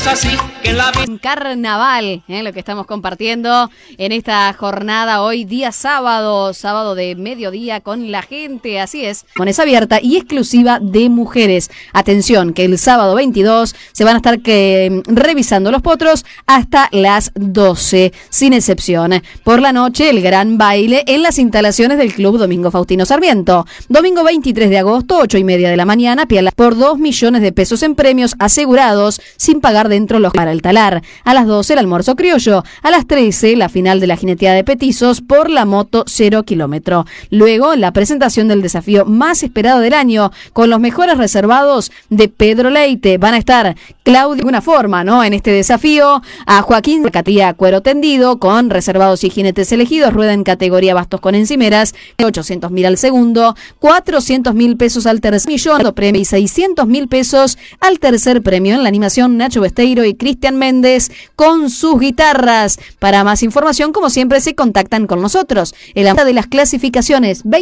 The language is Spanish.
Así que la Carnaval, lo que estamos compartiendo en esta jornada hoy, día sábado de mediodía con la gente, así es, con esa abierta y exclusiva de mujeres. Atención, que el sábado 22 se van a estar revisando los potros hasta las 12, sin excepción. Por la noche, el gran baile en las instalaciones del Club Domingo Faustino Sarmiento. Domingo 23 de agosto, 8:30 de la mañana, por 2 millones de pesos en premios asegurados, sin pagar dentro los para el talar. A las 12 el almuerzo criollo. A las 13 la final de la jineteada de petizos por la moto 0 kilómetro. Luego la presentación del desafío más esperado del año con los mejores reservados de Pedro Leite. Van a estar Claudio de alguna forma, ¿no? En este desafío a Joaquín Catía Cuero Tendido con reservados y jinetes elegidos. Rueda en categoría bastos con encimeras. 800.000 al segundo, 400.000 pesos al tercer millón premio y 600.000 pesos al tercer premio. En la animación Nacho Besteiro y Cristian Méndez con sus guitarras. Para más información, como siempre, se contactan con nosotros. El de las clasificaciones